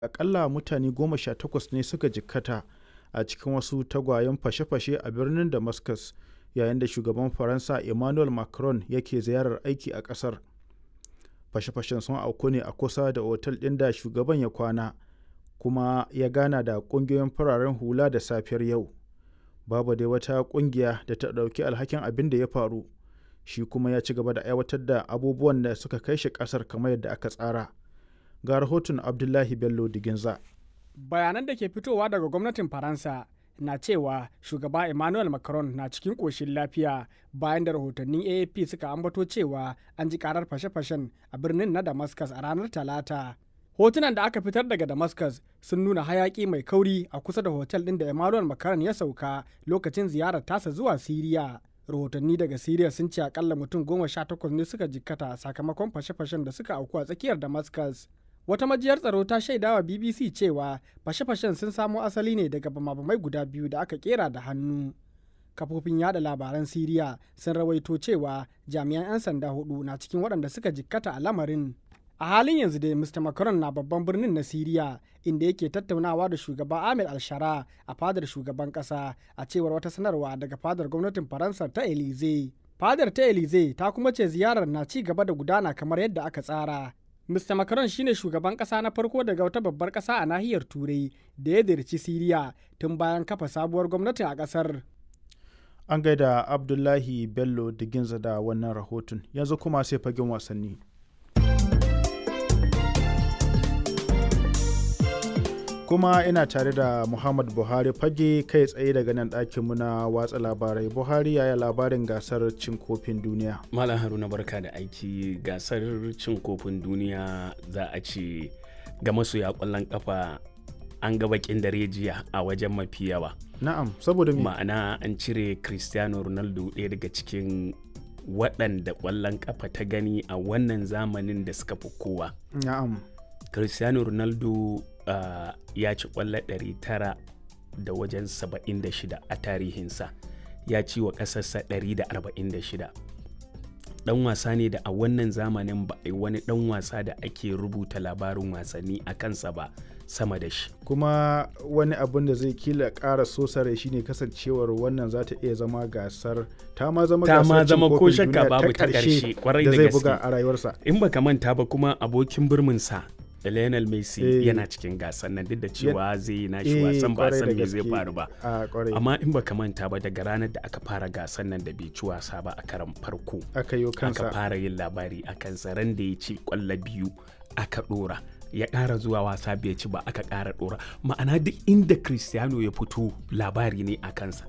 Aƙalla mutane 18 ne suka jikkata a cikin wasu tagwayen fashe-fashe a birnin Damascus yayin da shugaban Faransa Emmanuel Macron yake ziyarar aiki a ƙasar. Fashe-fashen sun auku ne a kusa da otal ɗin da shugaban ya kwana kuma ya gana da ƙungiyoyin fararen hula da safiyar yau. Babu dai wata ƙungiya da ta ɗauki alhakin abin da ya faru, shi kuma ya ci gaba da aiwatar da abubuwan da suka kai shi ƙasar kamar yadda aka tsara. Ga rahoton Abdullahi Bello Diginza. Bayanan da ke fitowa daga gwamnatin Faransa na cewa shugaba Emmanuel Macron na cikin ƙoshin lafiya bayan da rahotannin AFP suka ambato cewa an ji karar fashe-fashen a birnin na Damascus a ranar Talata. Hotunan da aka fitar daga Damascus sun nuna hayaki mai kauri a kusa da hotel ɗin da Emmanuel Macron ya sauka lokacin ziyarar tasa zuwa Siriya. Rahotanni daga Siriya sun ce akalla mutum 18 ne suka jikkata sakamakon fashe-fashen da suka auku a tsakiyar Damascus. Wata majiyar tsaro ta shaidawa BBC cewa fashe-fashen sun samo asali ne daga bama-bamai guda biyu da aka kera da hannu. Kafofin yada labaran Siriya sun rawaito cewa jami'an 'yan sanda 4 na cikin waɗanda suka jikkata a lamarin. A halin yanzu dai Mr. Macron na babban birnin na Siriya inda yake tattaunawa da shugaba Ahmed Al-Shara a fadar shugaban ƙasa, a cewar wata sanarwa daga fadar gwamnatin Faransa ta Elysee. Fadar ta Elysee ta kuma ce ziyarar na ci gaba da gudana kamar yadda aka tsara. Mr. Macron shine shugaban ƙasa na farko daga wata babbar ƙasa a nahiyar Turai da ya ziyarci Siriya tun bayan kafa sabuwar gwamnati a ƙasar. An gaida Abdullahi Bello Diginza da wannan rahoton. Yanzu kuma sai fagen wasanni. Kuma ina tare da Muhammad Buhari fage kai tsaye daga nan ɗakinmu na watsa labarai. Buhari, yaya labarin gasar cin kofin duniya? Malam Haruna, barka da aiki. Gasar cin kofin duniya za a ce ga masoya ƙwallon kafa an ga bakin dare jiya a wajen mafi yawa. Na'am, saboda me? Ma'ana an cire Cristiano Ronaldo ɗaya daga cikin waɗanda ƙwallon kafa ta gani a wannan zamanin da suka fi kowa. Na'am. Cristiano Ronaldo ya ci ƙwallo 900 da wajen 76 a tarihinsa, ya ci wa ƙasarsa 146. Ɗan wasa ne da a wannan zamanin ba a yi wani ɗan wasa da ake rubuta labarin wasanni a kansa ba sama da shi. Kuma wani abin da zai kila ƙara sosare shi ne kasancewar wannan za ta iya zama gasar ta ma zama gasar cin kofin duniya ta ƙarshe da zai buga a rayuwarsa. In baka manta ba kuma abokin birminsa Lionel Messi yana cikin gasar nan duk da cewa zai yi nashi wasan ba san me zai faru ba. Amma in baka manta ba daga ranar da aka fara gasar nan da bai ci wasa ba a karan farko aka fara yin labari a kansa, ran da ya ci ƙwallo 2 aka ɗora, ya ƙara zuwa wasa bai ci ba aka ƙara ɗora. Ma'ana duk inda Cristiano ya fito labari ne a kansa.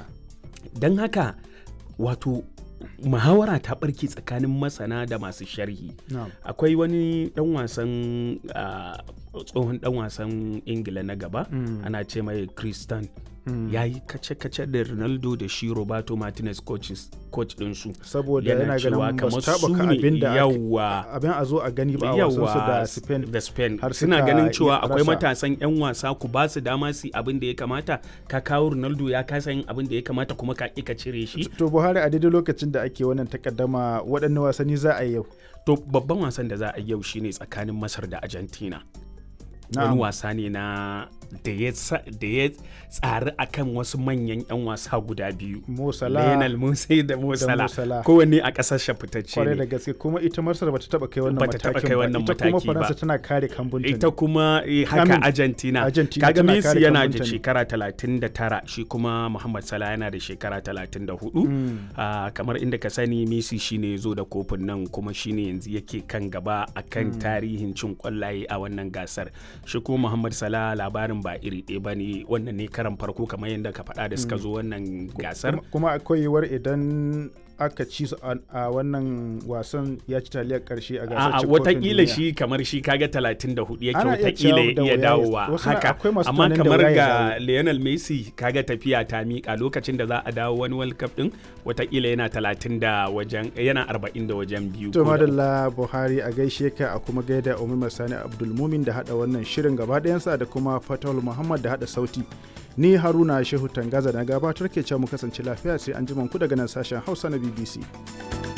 Don haka wato muhawara ta barke tsakanin masana da masu sharhi. Akwai wani dan wasan tsohon dan wasan Ingila na gaba ana ce mai Christian, ya yi kace-kace da Ronaldo da shi Roberto Martinez coach ɗinsu, saboda yana ganin kamar su ne abin a zo a gani ba a wasansu da Spain suna ganin cewa akwai matasan 'yan wasa, ku ba su dama su abin da ya kamata. Ka kawo Ronaldo ya kasa yin abin da ya kamata kuma ka ƙi ka cire shi. To Buhari, a daidai lokacin da ake wannan takaddama waɗanne wasanni za a yi yau? To babban wasan da za a yi yau shine tsakanin Masar da Argentina. Wani wasa ne na da ya tsari akan wasu manyan 'yan wasa guda biyu, Lionel Messi da Mo Salah, kowanne a ƙasar fitacce ne. Kwarai da gaske, kuma ita Masar bata taɓa kai wannan matakin ba. Ita kuma Faransa tana kare kambunta. Ita kuma haka Argentina. Kaga Messi yana da shekara 39, shi kuma Muhammad Salah yana da shekara 34. Kamar inda ka sani Messi shine zo da kofin nan kuma shine yanzu yake kan gaba akan tarihin cin kwallaye a wannan gasar. Shi kuma Muhammad Salah labarin ba iri ɗaya ba ne, wannan ne karan farko kamar yadda ka faɗa da suka zo wannan gasar. Kuma akwai yiwuwar idan aka ci su a wannan wasan ya ci taliyar karshe a gasar cin kofin duniya. Watakila shi kamar shi kaga 34 yake watakila ya iya dawowa haka, amma kamar ga Lionel Messi kaga tafiya ta miƙa lokacin da za a dawo wani World Cup din watakila yana 40 da wajen biyu. To madalla Buhari, a gaishe ka, a kuma gaida Umar Sani Abdulmumin da hada wannan shirin gaba ɗayansa da kuma Fatawul Muhammad da hada sauti. Ni Haruna Shehu Tangaza na gabatar ke cewa mu kasance lafiya sai an ji ku daga nan sashen Hausa na BBC.